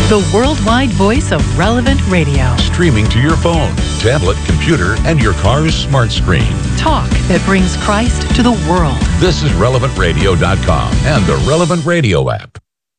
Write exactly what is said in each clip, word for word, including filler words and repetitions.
the worldwide voice of Relevant Radio. Streaming to your phone, tablet, computer, and your car's smart screen. Talk that brings Christ to the world. This is relevant radio dot com and the Relevant Radio app.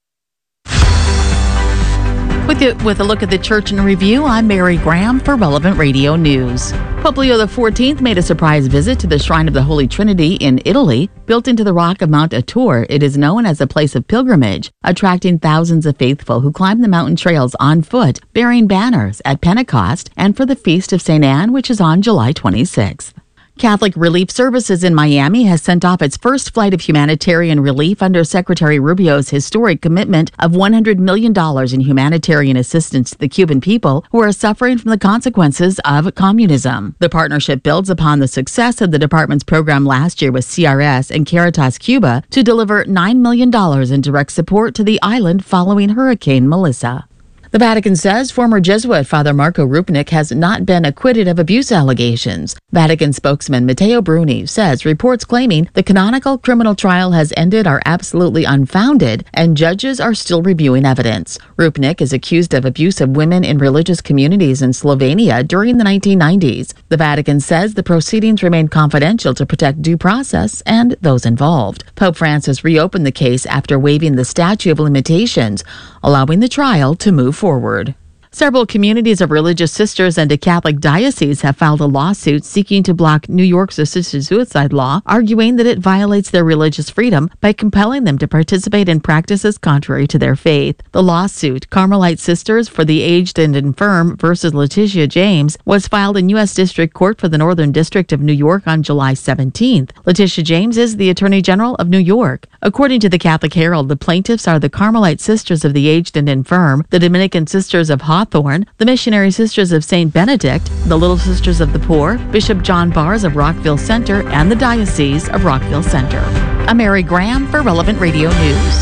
With, it, with a look at the church in review, I'm Mary Graham for Relevant Radio News. Pope Leo the fourteenth made a surprise visit to the Shrine of the Holy Trinity in Italy. Built into the rock of Mount Atur, it is known as a place of pilgrimage, attracting thousands of faithful who climb the mountain trails on foot, bearing banners at Pentecost and for the Feast of Saint Anne, which is on July twenty-sixth. Catholic Relief Services in Miami has sent off its first flight of humanitarian relief under Secretary Rubio's historic commitment of one hundred million dollars in humanitarian assistance to the Cuban people who are suffering from the consequences of communism. The partnership builds upon the success of the department's program last year with C R S and Caritas Cuba to deliver nine million dollars in direct support to the island following Hurricane Melissa. The Vatican says former Jesuit Father Marco Rupnik has not been acquitted of abuse allegations. Vatican spokesman Matteo Bruni says reports claiming the canonical criminal trial has ended are absolutely unfounded and judges are still reviewing evidence. Rupnik is accused of abuse of women in religious communities in Slovenia during the nineteen nineties. The Vatican says the proceedings remain confidential to protect due process and those involved. Pope Francis reopened the case after waiving the statute of limitations, allowing the trial to move forward. Several communities of religious sisters and a Catholic diocese have filed a lawsuit seeking to block New York's assisted suicide law, arguing that it violates their religious freedom by compelling them to participate in practices contrary to their faith. The lawsuit, Carmelite Sisters for the Aged and Infirm versus Letitia James, was filed in U S District Court for the Northern District of New York on July seventeenth. Letitia James is the Attorney General of New York. According to the Catholic Herald, the plaintiffs are the Carmelite Sisters of the Aged and Infirm, the Dominican Sisters of Hawthorne, the Missionary Sisters of Saint Benedict, the Little Sisters of the Poor, Bishop John Bars of Rockville Center, and the Diocese of Rockville Center. I'm Mary Graham for Relevant Radio News.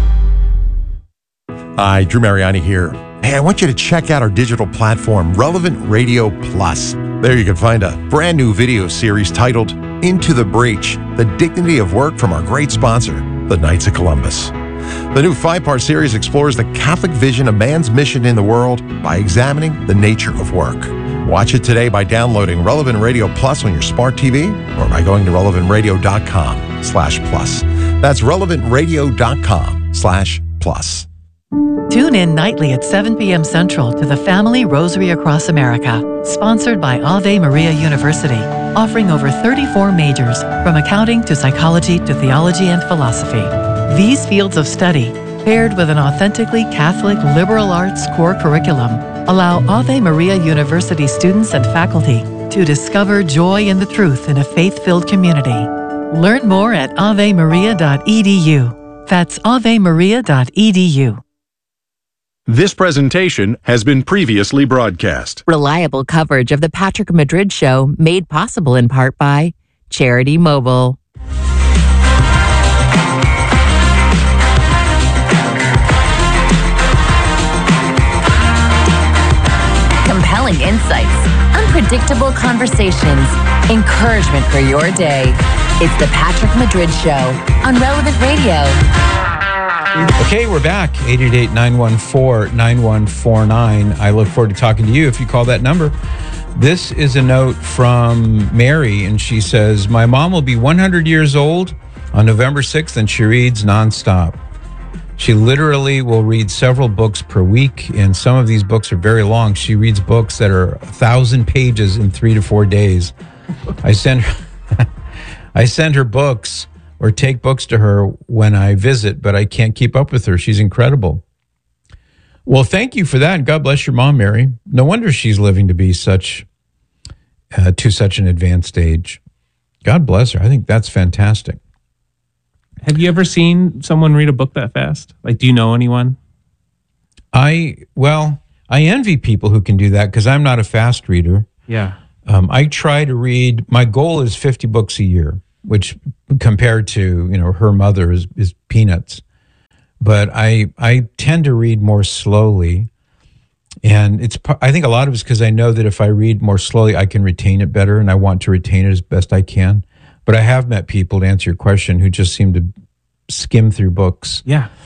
Hi, Drew Mariani here. Hey, I want you to check out our digital platform, Relevant Radio Plus. There you can find a brand new video series titled Into the Breach, The Dignity of Work from our great sponsor, the Knights of Columbus. The new five-part series explores the Catholic vision of man's mission in the world by examining the nature of work. Watch it today by downloading Relevant Radio Plus on your smart T V or by going to relevant radio dot com slash plus. That's relevant radio dot com slash plus. Tune in nightly at seven p.m. Central to the Family Rosary Across America, sponsored by Ave Maria University, offering over thirty-four majors, from accounting to psychology to theology and philosophy. These fields of study, paired with an authentically Catholic liberal arts core curriculum, allow Ave Maria University students and faculty to discover joy in the truth in a faith-filled community. Learn more at ave maria dot e d u. That's ave maria dot e d u. This presentation has been previously broadcast. Reliable coverage of the Patrick Madrid Show, made possible in part by Charity Mobile. Compelling insights, unpredictable conversations, encouragement for your day. It's the Patrick Madrid Show on Relevant Radio. Okay, we're back. eight eight eight, nine one four, nine one four nine. I look forward to talking to you if you call that number. This is a note from Mary, and she says, my mom will be one hundred years old on November sixth, and she reads nonstop. She literally will read several books per week, and some of these books are very long. She reads books that are a thousand pages in three to four days. I send her, I send her books or take books to her when I visit, but I can't keep up with her. She's incredible. Well, thank you for that. God bless your mom, Mary. No wonder she's living to be such, uh, to such an advanced age. God bless her. I think that's fantastic. Have you ever seen someone read a book that fast? Like, do you know anyone? I, well, I envy people who can do that because I'm not a fast reader. Yeah. Um, I try to read, my goal is fifty books a year, which compared to, you know, her mother is, is peanuts. But I I tend to read more slowly. And it's I think a lot of it's because I know that if I read more slowly, I can retain it better, and I want to retain it as best I can. But I have met people, to answer your question, who just seem to skim through books. Yeah.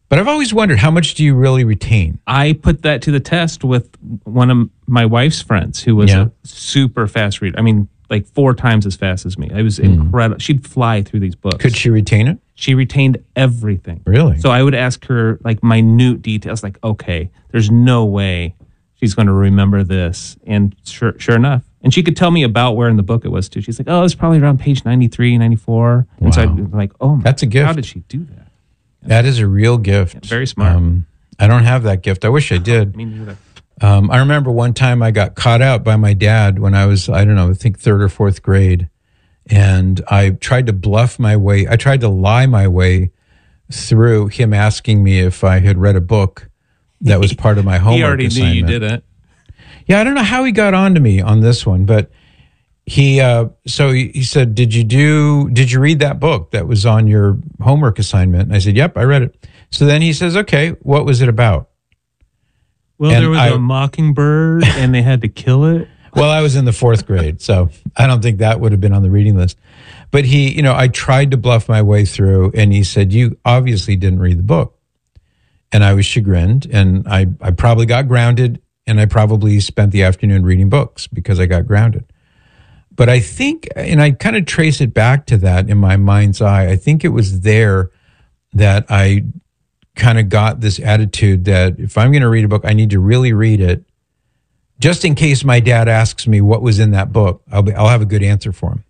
But I've always wondered, how much do you really retain? I put that to the test with one of my wife's friends who was Yeah. a super fast reader. I mean, like four times as fast as me. It was incredible. She'd fly through these books. Could she retain it? She retained everything. Really? So I would ask her like minute details, like, okay, there's no way she's going to remember this. And sure, sure enough. And she could tell me about where in the book it was too. She's like, oh, it's probably around page ninety-three, ninety-four. And so Wow. I'm like, oh, my, That's a gift. How did she do that? That is a real gift. Yeah, very smart. Um, I don't have that gift. I wish I did. Me neither. Um, I remember one time I got caught out by my dad when I was, I don't know, I think third or fourth grade. And I tried to bluff my way, I tried to lie my way through him asking me if I had read a book that was part of my homework He already assignment. knew you didn't. Yeah, I don't know how he got on to me on this one, but he, uh, so he, he said, did you do, did you read that book that was on your homework assignment? And I said, yep, I read it. So then he says, okay, what was it about? Well, And there was I- a mockingbird and they had to kill it. Well, I was in the fourth grade, so I don't think that would have been on the reading list. But he, you know, I tried to bluff my way through, and he said, you obviously didn't read the book. And I was chagrined, and I, I probably got grounded, and I probably spent the afternoon reading books because I got grounded. But I think, and I kind of trace it back to that in my mind's eye, I think it was there that I kind of got this attitude that if I'm going to read a book, I need to really read it. Just in case my dad asks me what was in that book, I'll be, I'll have a good answer for him.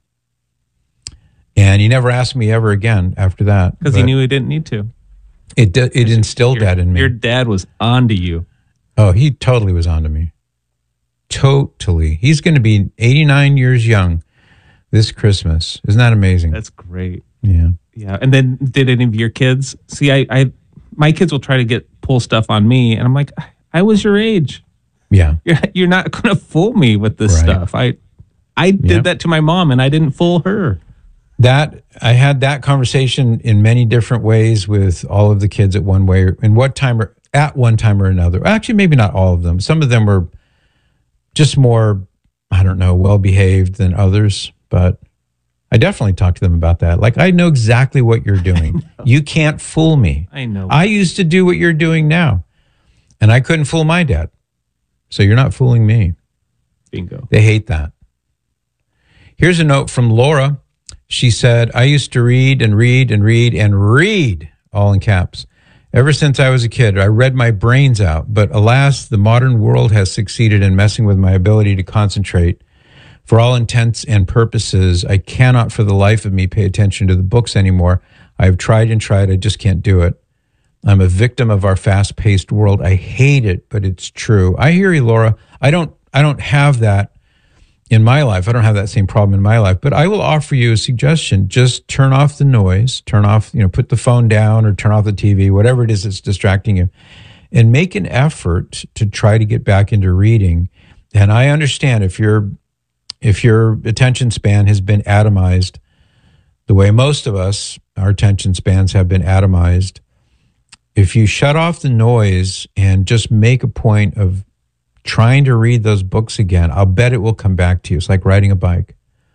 And he never asked me ever again after that. Because he But knew he didn't need to. it d- it instilled Your- that in me. Your dad was onto you. Oh, he totally was onto me. Totally. He's going to be eighty-nine years young this Christmas. Isn't that amazing? That's great. Yeah. Yeah. And then did any of your kids see? I, I, my kids will try to get pull stuff on me, and I'm like, I was your age. Yeah. You're you're not going to fool me with this Right. stuff. I, I did Yeah. that to my mom, and I didn't fool her. That I had that conversation in many different ways with all of the kids at one way in what time or at one time or another. Actually, maybe not all of them. Some of them were just more, I don't know, well behaved than others. But I definitely talked to them about that. Like, I know exactly what you're doing. You can't fool me. I know. I used to do what you're doing now, and I couldn't fool my dad. So you're not fooling me. Bingo. They hate that. Here's a note from Laura. She said, I used to read and read and read and read, all in caps. Ever since I was a kid, I read my brains out. But alas, the modern world has succeeded in messing with my ability to concentrate. For all intents and purposes, I cannot for the life of me pay attention to the books anymore. I have tried and tried. I just can't do it. I'm a victim of our fast-paced world. I hate it, but it's true. I hear you, Laura. I don't I don't have that in my life. I don't have that same problem in my life, but I will offer you a suggestion. Just turn off the noise, turn off, you know, put the phone down or turn off the T V, whatever it is that's distracting you, and make an effort to try to get back into reading. And I understand if your if your attention span has been atomized the way most of us, our attention spans have been atomized. If you shut off the noise and just make a point of trying to read those books again, I'll bet it will come back to you. It's like riding a bike.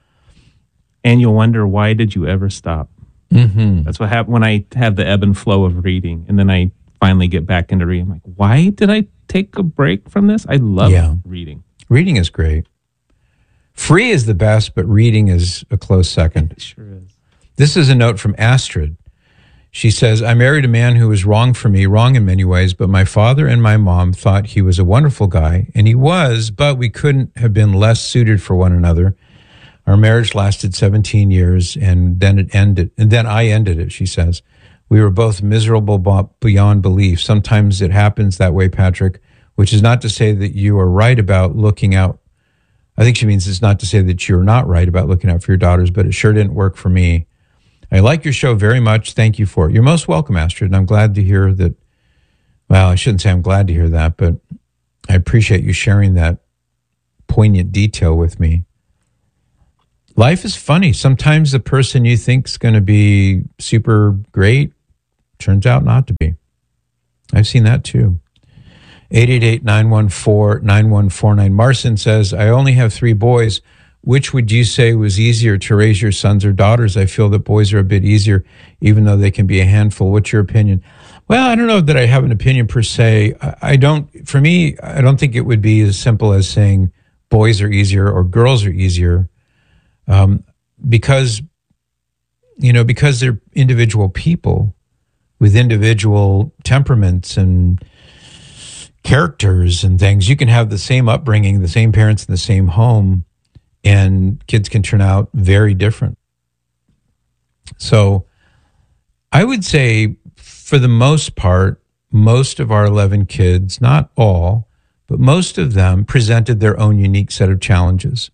And you'll wonder, why did you ever stop? Mm-hmm. That's what happened when I have the ebb and flow of reading. And then I finally get back into reading. I'm like, why did I take a break from this? I love Yeah. reading. Reading is great. Free is the best, but reading is a close second. It sure is. This is a note from Astrid. She says, I married a man who was wrong for me, wrong in many ways, but my father and my mom thought he was a wonderful guy, and he was, but we couldn't have been less suited for one another. Our marriage lasted seventeen years, and then it ended, and then I ended it, she says. We were both miserable beyond belief. Sometimes it happens that way, Patrick, which is not to say that you are right about looking out. I think she means it's not to say that you're not right about looking out for your daughters, but it sure didn't work for me. I like your show very much. Thank you for it. You're most welcome, Astrid. And I'm glad to hear that. Well, I shouldn't say I'm glad to hear that, but I appreciate you sharing that poignant detail with me. Life is funny. Sometimes the person you think is going to be super great turns out not to be. I've seen that too. eight eight eight, nine one four, nine one four nine. Marcin says, I only have three boys. Which would you say was easier to raise your sons or daughters? I feel that boys are a bit easier, even though they can be a handful. What's your opinion? Well, I don't know that I have an opinion per se. I, I don't, for me, I don't think it would be as simple as saying boys are easier or girls are easier, um, because, you know, because they're individual people with individual temperaments and characters and things. You can have the same upbringing, the same parents in the same home, and kids can turn out very different. So I would say, for the most part, most of our eleven kids, not all, but most of them presented their own unique set of challenges.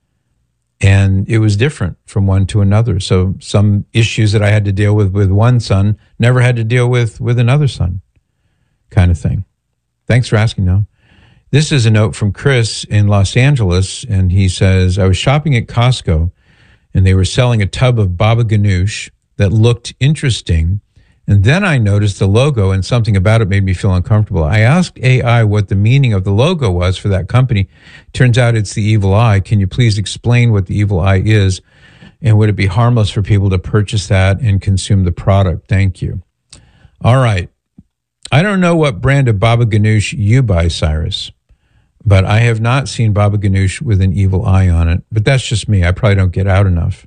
And it was different from one to another. So some issues that I had to deal with with one son never had to deal with with another son, kind of thing. Thanks for asking, Noah. This is a note from Chris in Los Angeles, and he says, I was shopping at Costco, and they were selling a tub of Baba Ganoush that looked interesting. And then I noticed the logo, and something about it made me feel uncomfortable. I asked A I what the meaning of the logo was for that company. Turns out it's the evil eye. Can you please explain what the evil eye is? And would it be harmless for people to purchase that and consume the product? Thank you. All right. I don't know what brand of Baba Ganoush you buy, Cyrus, but I have not seen Baba Ganoush with an evil eye on it. But that's just me. I probably don't get out enough.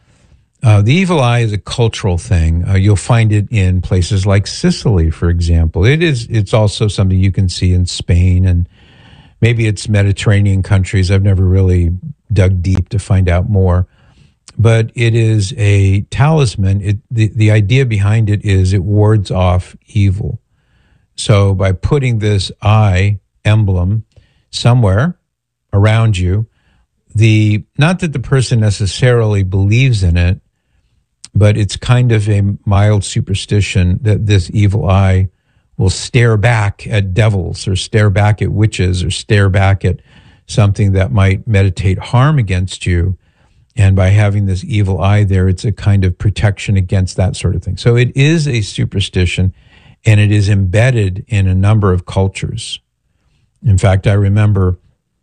Uh, the evil eye is a cultural thing. Uh, you'll find it in places like Sicily, for example. It is. It's also something you can see in Spain, and maybe it's Mediterranean countries. I've never really dug deep to find out more. But it is a talisman. It, the, the idea behind it is it wards off evil. So by putting this eye emblem somewhere around you, the not that the person necessarily believes in it, but it's kind of a mild superstition that this evil eye will stare back at devils or stare back at witches or stare back at something that might meditate harm against you. And by having this evil eye there, it's a kind of protection against that sort of thing. So it is a superstition, and it is embedded in a number of cultures. In fact, I remember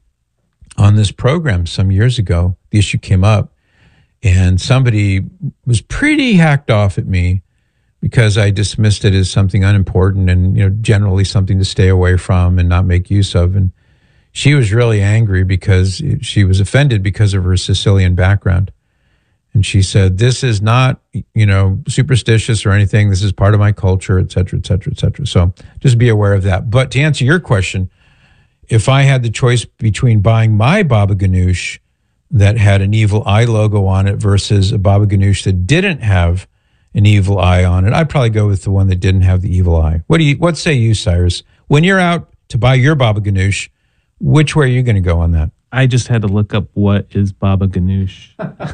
on this program some years ago, the issue came up, and somebody was pretty hacked off at me because I dismissed it as something unimportant and, you know, generally something to stay away from and not make use of. And she was really angry because she was offended because of her Sicilian background. And she said, this is not, you know, superstitious or anything. This is part of my culture, et cetera, et cetera, et cetera. So just be aware of that. But to answer your question, if I had the choice between buying my Baba Ganoush that had an evil eye logo on it versus a Baba Ganoush that didn't have an evil eye on it, I'd probably go with the one that didn't have the evil eye. What do you? What say you, Cyrus? When you're out to buy your Baba Ganoush, which way are you going to go on that? I just had to look up what is Baba Ganoush.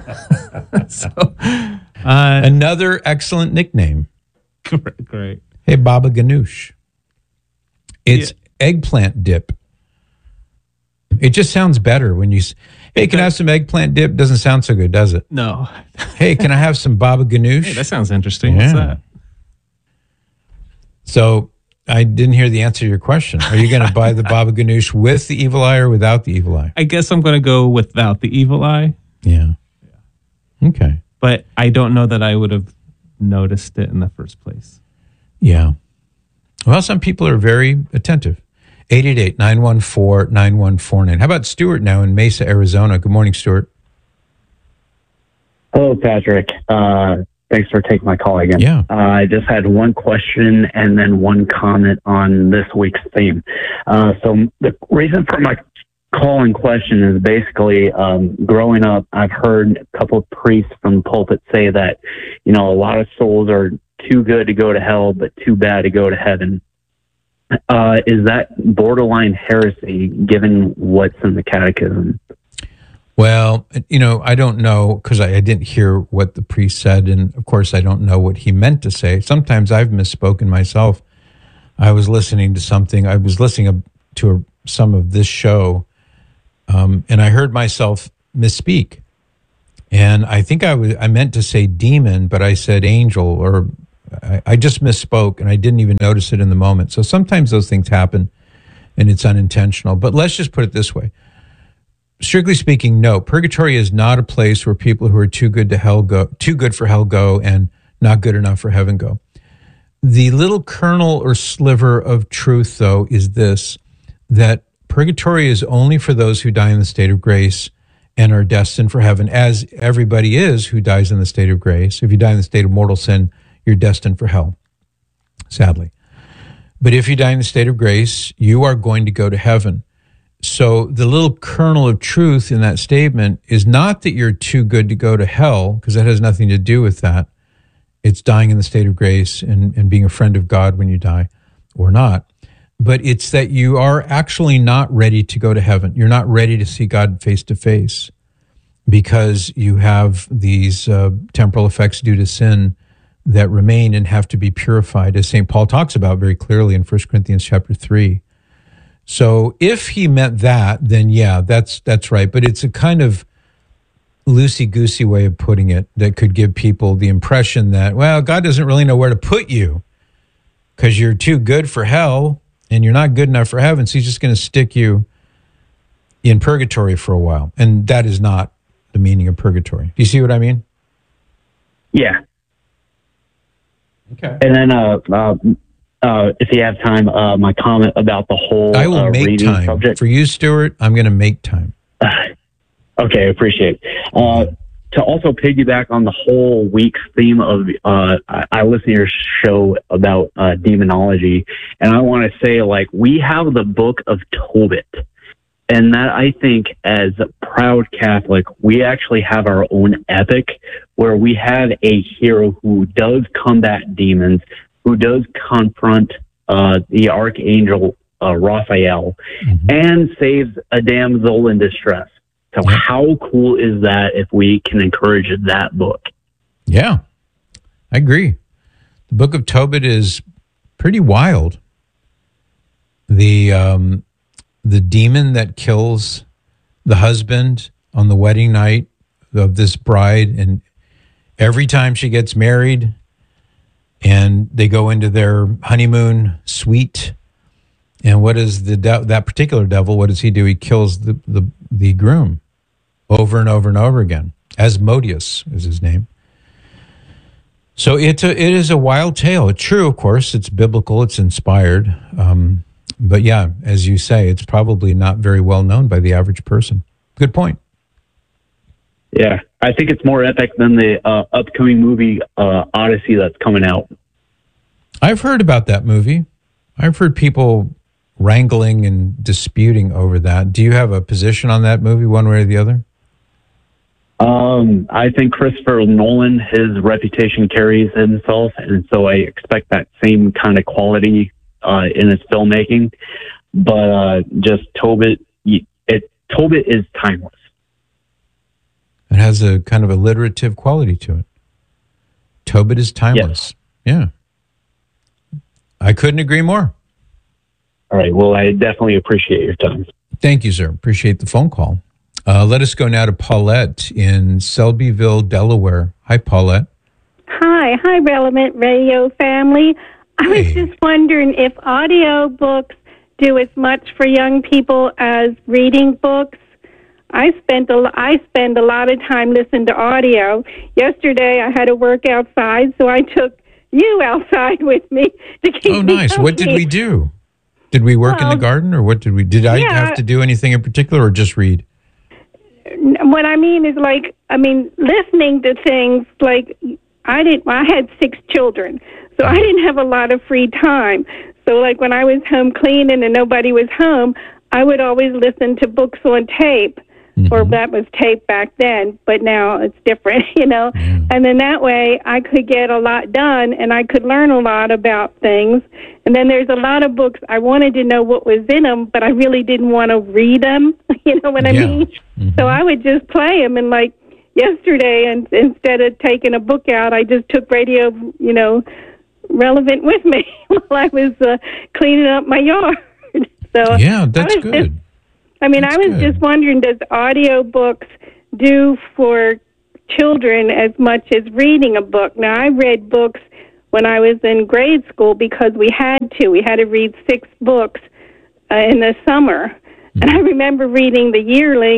so, uh, Another excellent nickname. Great. great. Hey, Baba Ganoush. It's yeah. eggplant dip. It just sounds better when you, hey, can I have some eggplant dip? Doesn't sound so good, does it? No. Hey, can I have some Baba Ganoush? Hey, that sounds interesting. Yeah. What's that? So I didn't hear the answer to your question. Are you going to buy the Baba Ganoush with the evil eye or without the evil eye? I guess I'm going to go without the evil eye. Yeah. Okay. But I don't know that I would have noticed it in the first place. Yeah. Well, some people are very attentive. eight eight eight, nine one four, nine one four nine. How about Stuart now in Mesa, Arizona? Good morning, Stuart. Hello, Patrick. Uh, thanks for taking my call again. Yeah. Uh, I just had one question and then one comment on this week's theme. Uh, so the reason for my call and question is basically um, growing up, I've heard a couple of priests from the pulpit say that, you know, a lot of souls are too good to go to hell, but too bad to go to heaven. Uh, is that borderline heresy given what's in the catechism? Well, you know, I don't know because I, I didn't hear what the priest said. And of course, I don't know what he meant to say. Sometimes I've misspoken myself. I was listening to something. I was listening to a, some of this show, um, and I heard myself misspeak. And I think I was I meant to say demon, but I said angel, or I, I just misspoke, and I didn't even notice it in the moment. So sometimes those things happen, and it's unintentional. But let's just put it this way. Strictly speaking, no. Purgatory is not a place where people who are too good to hell go, too good for hell go, and not good enough for heaven go. The little kernel or sliver of truth, though, is this, that purgatory is only for those who die in the state of grace and are destined for heaven, as everybody is who dies in the state of grace. If you die in the state of mortal sin, you're destined for hell, sadly. But if you die in the state of grace, you are going to go to heaven. So the little kernel of truth in that statement is not that you're too good to go to hell, because that has nothing to do with that. It's dying in the state of grace and, and being a friend of God when you die or not. But it's that you are actually not ready to go to heaven. You're not ready to see God face to face because you have these uh, temporal effects due to sin that remain and have to be purified, as Saint Paul talks about very clearly in First Corinthians chapter three. So if he meant that, then yeah, that's that's right. But it's a kind of loosey-goosey way of putting it that could give people the impression that, well, God doesn't really know where to put you because you're too good for hell and you're not good enough for heaven, so he's just going to stick you in purgatory for a while. And that is not the meaning of purgatory. Do you see what I mean? Yeah. Okay. And then, uh, uh, uh, if you have time, uh, my comment about the whole I will uh, make reading time. subject. For you, Stuart, I'm going to make time. Okay, appreciate it. Uh, to also piggyback on the whole week's theme of, uh, I, I listen to your show about uh, demonology, and I want to say, like, we have the Book of Tobit. And that, I think, as a proud Catholic, we actually have our own epic where we have a hero who does combat demons, who does confront uh, the Archangel uh, Raphael, mm-hmm. and saves a damsel in distress. So yeah. How cool is that if we can encourage that book? Yeah, I agree. The Book of Tobit is pretty wild. The... Um, The demon that kills the husband on the wedding night of this bride, and every time she gets married and they go into their honeymoon suite, and what is the de- that particular devil, what does he do? He kills the, the, the groom over and over and over again. Asmodeus is his name. So it's a, it is a wild tale. It's true, of course. It's biblical. It's inspired. Um But yeah, as you say, it's probably not very well known by the average person. Good point. Yeah, I think it's more epic than the uh, upcoming movie uh, Odyssey that's coming out. I've heard about that movie. I've heard people wrangling and disputing over that. Do you have a position on that movie, one way or the other? Um, I think Christopher Nolan, his reputation carries himself, and so I expect that same kind of quality Uh, in its filmmaking, but uh, just Tobit, it Tobit is timeless. It has a kind of alliterative quality to it. Tobit is timeless. Yes. Yeah. I couldn't agree more. All right. Well, I definitely appreciate your time. Thank you, sir. Appreciate the phone call. Uh, let us go now to Paulette in Selbyville, Delaware. Hi, Paulette. Hi. Hi, Relevant Radio family. I was Hey. just wondering if audio books do as much for young people as reading books. I spent a, I spend a lot of time listening to audio. Yesterday, I had to work outside, so I took you outside with me to keep Oh, me nice. What did company. we do? Did we work in the Well, garden, or what did we? Did I yeah. have to do anything in particular, or just read? What I mean is, like, I mean, listening to things like I didn't. I had six children, so I didn't have a lot of free time. So, like, when I was home cleaning and nobody was home, I would always listen to books on tape, mm-hmm. or that was tape back then, but now it's different, you know. Mm. And then that way I could get a lot done and I could learn a lot about things. And then there's a lot of books I wanted to know what was in them, but I really didn't want to read them, you know what I Yeah. mean? Mm-hmm. So I would just play them, and like yesterday, and instead of taking a book out, I just took radio, you know, Relevant with me while I was uh, cleaning up my yard. So Yeah, that's I was good. Just, I mean, That's I was good. just wondering, does audio books do for children as much as reading a book? Now, I read books when I was in grade school because we had to. We had to read six books uh, in the summer. And I remember reading The Yearling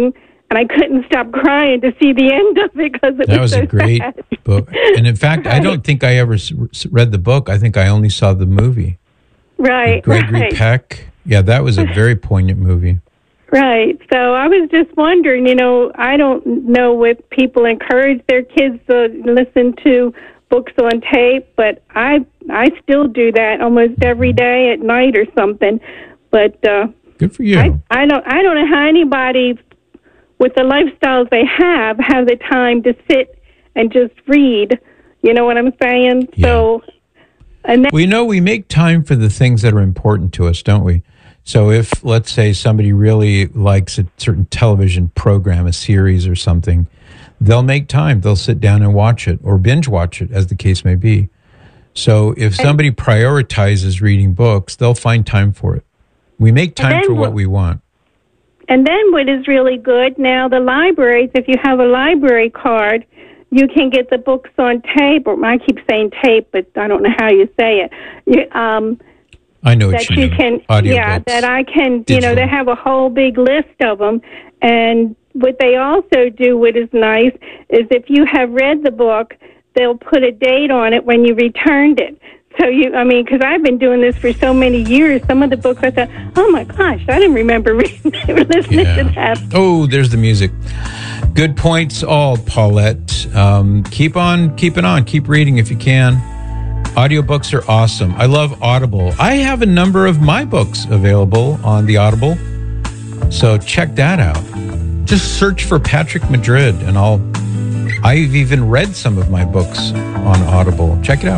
and I couldn't stop crying to see the end of it because it that was was so a great sad. book. And in fact, I don't think I ever s- read the book. I think I only saw the movie. Right, Gregory right. Peck. Yeah, that was a very poignant movie. Right. So I was just wondering, you know, I don't know if people encourage their kids to listen to books on tape, but I I still do that almost every day at night or something. But uh, good for you. I, I don't I don't know how anybody with the lifestyles they have have the time to sit and just read. You know what I'm saying? Yeah. So, and then, We know we make time for the things that are important to us, don't we? So if, let's say, somebody really likes a certain television program, a series or something, they'll make time. They'll sit down and watch it or binge watch it, as the case may be. So if somebody prioritizes reading books, they'll find time for it. We make time for what we want. And then what is really good now, the libraries, if you have a library card, you can get the books on tape, or I keep saying tape, but I don't know how you say it. You, um, I know what that you you mean. can, Audiobooks. yeah, that I can, Digital. you know, they have a whole big list of them. And what they also do, what is nice, is if you have read the book, they'll put a date on it when you returned it. So you, I mean, because I've been doing this for so many years, some of the books I thought, oh my gosh, I didn't remember reading, listening Yeah. to that. Oh, there's the music. Good points all, Paulette. Um, keep on keeping on. Keep reading if you can. Audiobooks are awesome. I love Audible. I have a number of my books available on the Audible, so check that out. Just search for Patrick Madrid, and I'll. I've even read some of my books on Audible. Check it out.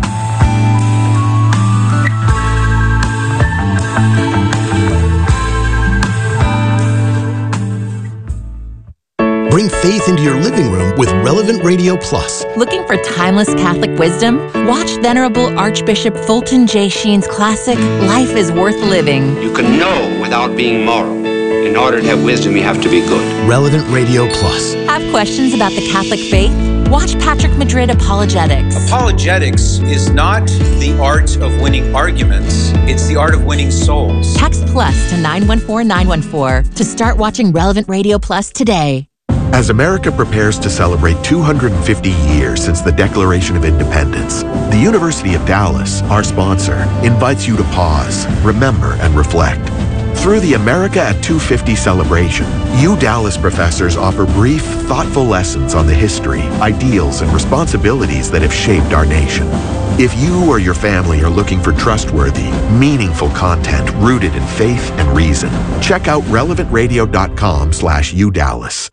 Bring faith into your living room with Relevant Radio Plus. Looking for timeless Catholic wisdom? Watch Venerable Archbishop Fulton J. Sheen's classic, Life is Worth Living. You can know without being moral. In order to have wisdom, you have to be good. Relevant Radio Plus. Have questions about the Catholic faith? Watch Patrick Madrid Apologetics. Apologetics is not the art of winning arguments. It's the art of winning souls. Text plus to nine one four nine one four to start watching Relevant Radio Plus today. As America prepares to celebrate two hundred fifty years since the Declaration of Independence, the University of Dallas, our sponsor, invites you to pause, remember, and reflect. Through the America at two fifty celebration, U Dallas professors offer brief, thoughtful lessons on the history, ideals, and responsibilities that have shaped our nation. If you or your family are looking for trustworthy, meaningful content rooted in faith and reason, check out relevant radio dot com slash U Dallas.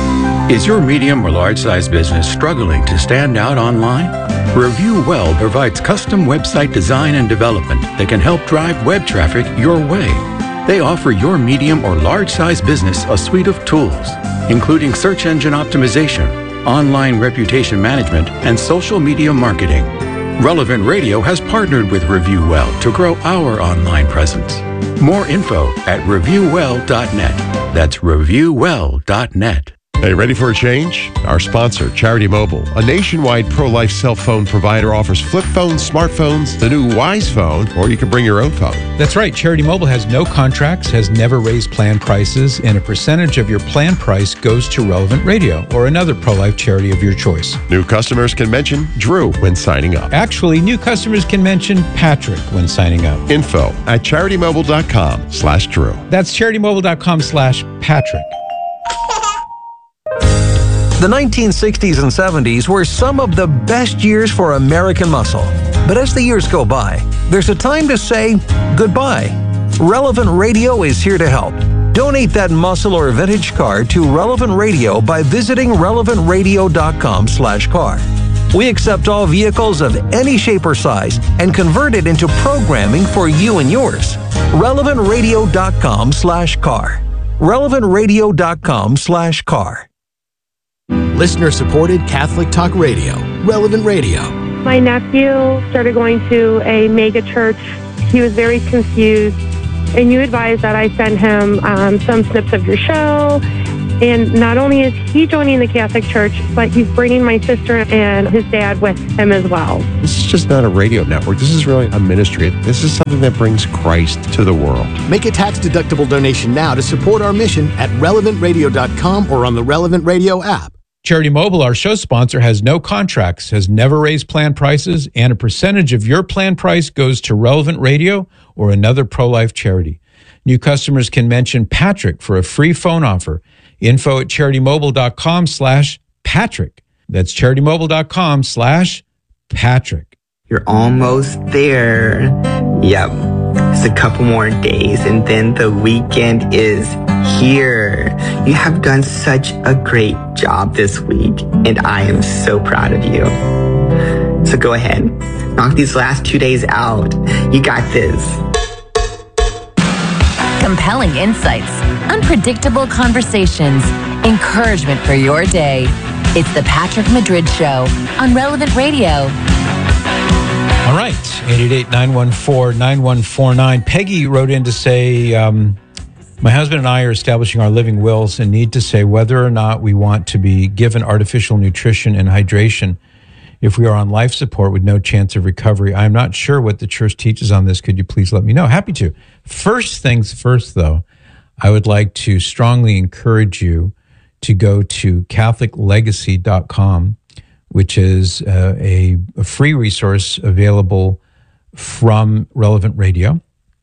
Is your medium or large size business struggling to stand out online? Review Well provides custom website design and development that can help drive web traffic your way. They offer your medium or large size business a suite of tools, including search engine optimization, online reputation management, and social media marketing. Relevant Radio has partnered with Review Well to grow our online presence. More info at review well dot net. That's review well dot net. Hey, ready for a change? Our sponsor, Charity Mobile, a nationwide pro-life cell phone provider, offers flip phones, smartphones, the new Wise Phone, or you can bring your own phone. That's right. Charity Mobile has no contracts, has never raised plan prices, and a percentage of your plan price goes to Relevant Radio or another pro-life charity of your choice. New customers can mention Drew when signing up. Actually, new customers can mention Patrick when signing up. Info at charity mobile dot com slash Drew. That's charity mobile dot com slash Patrick. The nineteen sixties and seventies were some of the best years for American muscle. But as the years go by, there's a time to say goodbye. Relevant Radio is here to help. Donate that muscle or vintage car to Relevant Radio by visiting relevant radio dot com slash car. We accept all vehicles of any shape or size and convert it into programming for you and yours. relevant radio dot com slash car. relevant radio dot com slash car. Listener-supported Catholic Talk Radio. Relevant Radio. My nephew started going to a mega church. He was very confused, and you advised that I send him um, some snips of your show And not only is he joining the Catholic Church, but he's bringing my sister and his dad with him as well. This is just not a radio network. This is really a ministry. This is something that brings Christ to the world. Make a tax-deductible donation now to support our mission at relevant radio dot com or on the Relevant Radio app. Charity Mobile, our show sponsor, has no contracts, has never raised plan prices, and a percentage of your plan price goes to Relevant Radio or another pro-life charity. New customers can mention Patrick for a free phone offer. Info at CharityMobile.com slash Patrick. That's CharityMobile.com slash Patrick. You're almost there. Yep. It's a couple more days and then the weekend is here. You have done such a great job this week and I am so proud of you. So go ahead. Knock these last two days out. You got this. Compelling insights, unpredictable conversations, encouragement for your day. It's the Patrick Madrid Show on Relevant Radio. All right, eight eight eight, nine one four, nine one four nine. Peggy wrote in to say, um, my husband and I are establishing our living wills and need to say whether or not we want to be given artificial nutrition and hydration if we are on life support with no chance of recovery. I'm not sure what the church teaches on this. Could you please let me know? Happy to. First things first, though, I would like to strongly encourage you to go to Catholic Legacy dot com, which is uh, a, a free resource available from Relevant Radio.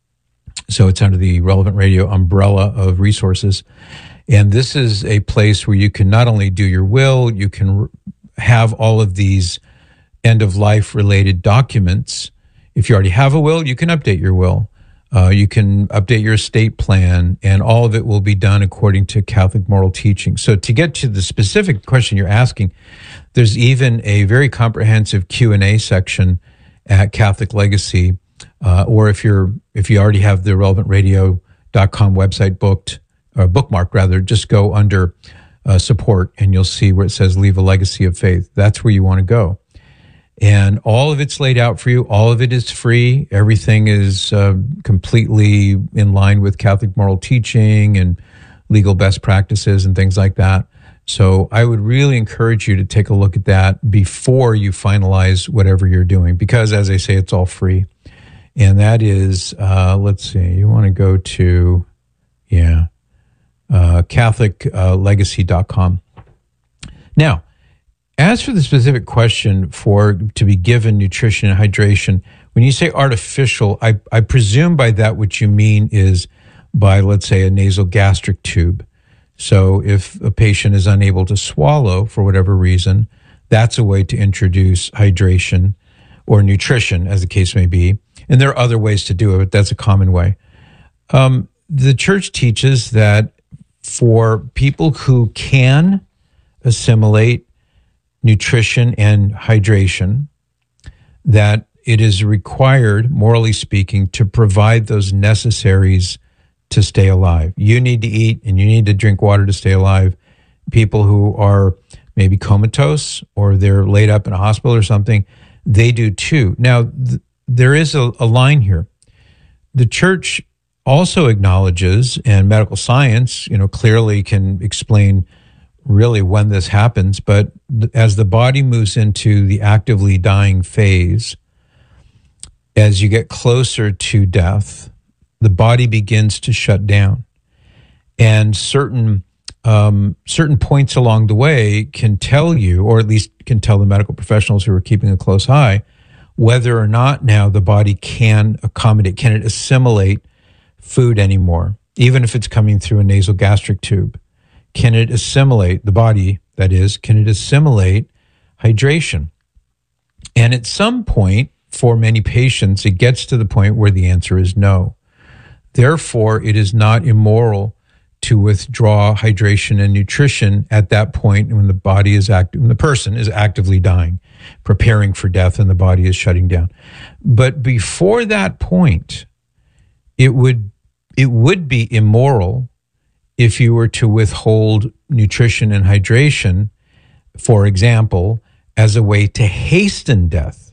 So it's under the Relevant Radio umbrella of resources. And this is a place where you can not only do your will, you can r- have all of these end-of-life related documents. If you already have a will, you can update your will. Uh, you can update your estate plan, and all of it will be done according to Catholic moral teaching. So to get to the specific question you're asking, there's even a very comprehensive Q and A section at Catholic Legacy, uh, or if you're if you already have the relevant radio dot com website booked, or bookmarked rather, just go under uh, support, and you'll see where it says Leave a Legacy of Faith. That's where you want to go. And all of it's laid out for you. All of it is free. Everything is uh, completely in line with Catholic moral teaching and legal best practices and things like that. So I would really encourage you to take a look at that before you finalize whatever you're doing, because as I say, it's all free. And that is, uh, let's see, you want to go to, yeah, uh, Catholic Legacy dot com. Now, as for the specific question for to be given nutrition and hydration, when you say artificial, I, I presume by that what you mean is by, let's say, a nasal gastric tube. So if a patient is unable to swallow for whatever reason, that's a way to introduce hydration or nutrition, as the case may be. And there are other ways to do it, but that's a common way. Um, the church teaches that for people who can assimilate nutrition and hydration, that it is required, morally speaking, to provide those necessaries to stay alive. You need to eat and you need to drink water to stay alive. People who are maybe comatose or they're laid up in a hospital or something, they do too. Now, th- there is a, a line here. The church also acknowledges, and medical science, you know, clearly can explain really when this happens, but th- as the body moves into the actively dying phase, as you get closer to death, the body begins to shut down. And certain um, certain points along the way can tell you, or at least can tell the medical professionals who are keeping a close eye, whether or not now the body can accommodate, can it assimilate food anymore, even if it's coming through a nasal gastric tube. Can it assimilate, the body, that is, can it assimilate hydration? And at some point, for many patients, it gets to the point where the answer is no. Therefore, it is not immoral to withdraw hydration and nutrition at that point when the body is active, when the person is actively dying, preparing for death, and the body is shutting down. But before that point, it would it would be immoral if you were to withhold nutrition and hydration, for example, as a way to hasten death.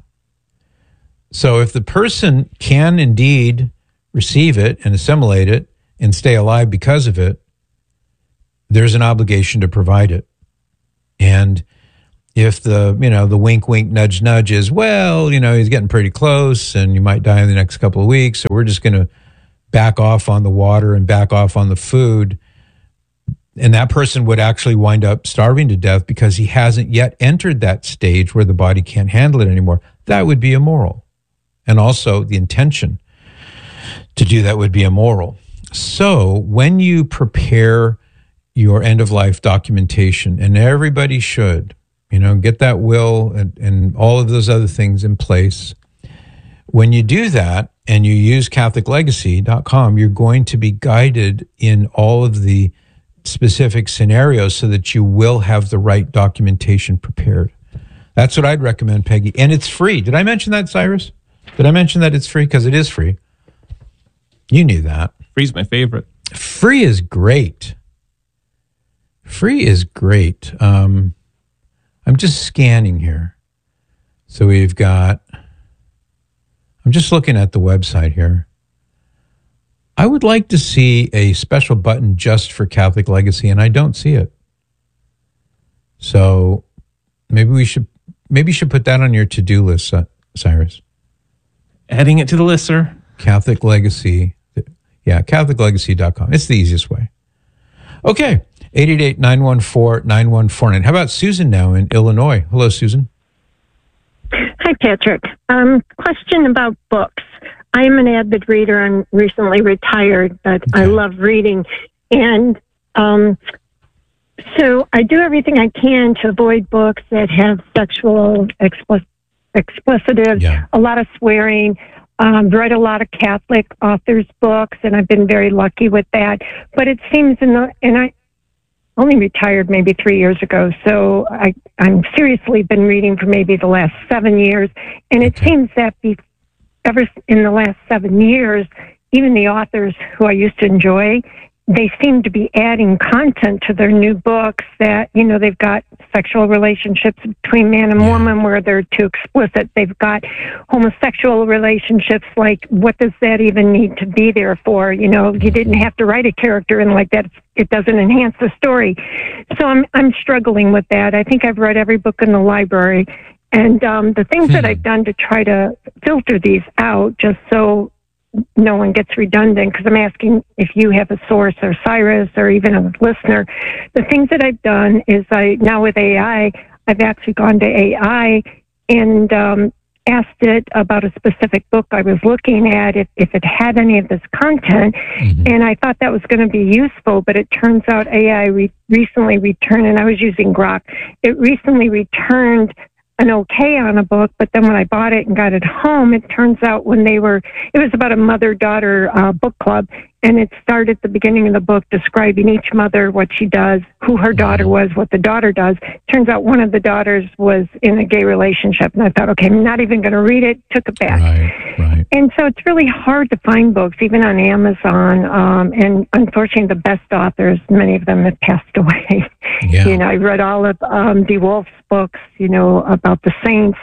So if the person can indeed receive it and assimilate it and stay alive because of it, there's an obligation to provide it. And if the, you know, the wink, wink, nudge, nudge is, well, you know, he's getting pretty close and you might die in the next couple of weeks, so we're just going to back off on the water and back off on the food, and that person would actually wind up starving to death because he hasn't yet entered that stage where the body can't handle it anymore. That would be immoral. And also the intention to do that would be immoral. So when you prepare your end-of-life documentation, and everybody should, you know, get that will and, and all of those other things in place. When you do that and you use Catholic Legacy dot com, you're going to be guided in all of the specific scenarios so that you will have the right documentation prepared. That's what I'd recommend, Peggy. And it's free. Did I mention that, Cyrus? Did I mention that it's free? Because it is free. You knew that. Free's my favorite. Free is great. Free is great. Um, I'm just scanning here. So we've got, I'm just looking at the website here. I would like to see a special button just for Catholic Legacy, and I don't see it. So maybe we should, maybe you should put that on your to-do list, uh, Cyrus. Adding it to the list, sir. Catholic Legacy. Yeah, Catholic Legacy dot com. It's the easiest way. Okay. eight eight eight, nine one four, nine one four nine. How about Susan now in Illinois? Hello, Susan. Hi, Patrick. Um, question about books. I'm an avid reader. I'm recently retired, but okay. I love reading. And um, so I do everything I can to avoid books that have sexual explicit, explicitives, yeah. a lot of swearing. Um, read a lot of Catholic authors' books, and I've been very lucky with that. But it seems, in the, and I only retired maybe three years ago, so I, I'm seriously been reading for maybe the last seven years, and it seems that be, ever in the last seven years, even the authors who I used to enjoy, they seem to be adding content to their new books that, you know, they've got sexual relationships between man and woman where they're too explicit. They've got homosexual relationships. Like, what does that even need to be there for? You know, you didn't have to write a character in like that. It doesn't enhance the story. So I'm, I'm struggling with that. I think I've read every book in the library. And um, the things hmm. that I've done to try to filter these out, just so no one gets redundant, because I'm asking if you have a source, or Cyrus, or even a listener. The things that I've done is I, now with A I, I've actually gone to A I and um, asked it about a specific book I was looking at, if, if it had any of this content, mm-hmm. and I thought that was going to be useful, but it turns out A I re- recently returned, and I was using Grok, it recently returned an okay on a book, but then when I bought it and got it home, it turns out when they were, it was about a mother-daughter uh, book club, and it started at the beginning of the book describing each mother, what she does, who her daughter was, what the daughter does. Turns out one of the daughters was in a gay relationship, and I thought, okay, I'm not even going to read it, took it back. Right, right. And so it's really hard to find books, even on Amazon, um, and unfortunately the best authors, many of them have passed away. Yeah. You know, I read all of um, DeWolf's books, you know, about the saints.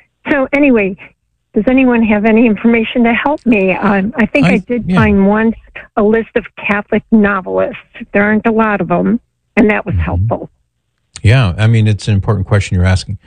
So anyway, does anyone have any information to help me? Um, I think I, I did yeah. find once a list of Catholic novelists. There aren't a lot of them, and that was mm-hmm. helpful. Yeah, I mean, it's an important question you're asking.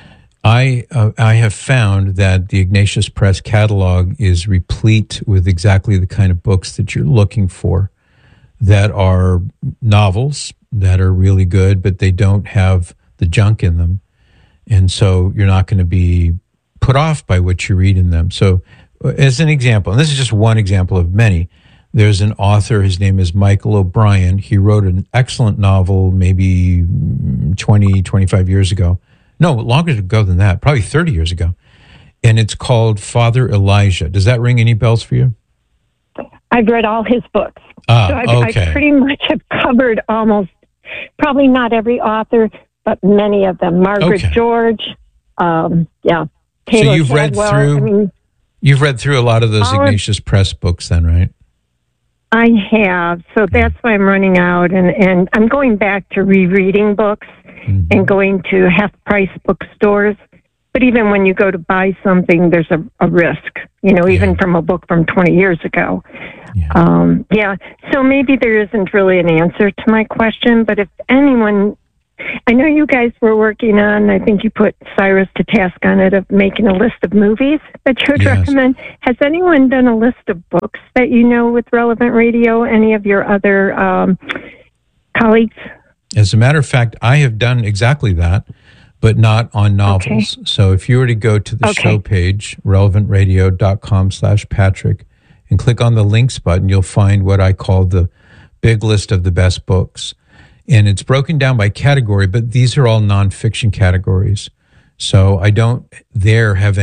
I uh, I have found that the Ignatius Press catalog is replete with exactly the kind of books that you're looking for, that are novels that are really good, but they don't have the junk in them. And so you're not going to be put off by what you read in them. So as an example, and this is just one example of many, there's an author, his name is Michael O'Brien. He wrote an excellent novel maybe twenty, twenty-five years ago. No, longer ago than that, probably thirty years ago. And it's called Father Elijah. Does that ring any bells for you? I've read all his books. Ah, so I've, okay. I pretty much have covered almost, probably not every author, but many of them. Margaret Okay. George, um, yeah. Taylor so you've read Shadwell. through I mean, you've read through a lot of those all of- Ignatius Press books then, right? I have. So that's why I'm running out, and, and I'm going back to rereading books Mm-hmm. and going to half-price bookstores. But even when you go to buy something, there's a, a risk, you know, even from a book from twenty years ago. Yeah. Um, yeah. So maybe there isn't really an answer to my question, but if anyone, I know you guys were working on, I think you put Cyrus to task on it, of making a list of movies that you would Yes. recommend. Has anyone done a list of books that you know with Relevant Radio? Any of your other um, colleagues? As a matter of fact, I have done exactly that, but not on novels. Okay. So if you were to go to the Okay. show page, relevantradio.com slash Patrick, and click on the links button, you'll find what I call the big list of the best books. And it's broken down by category, but these are all nonfiction categories. So I don't there have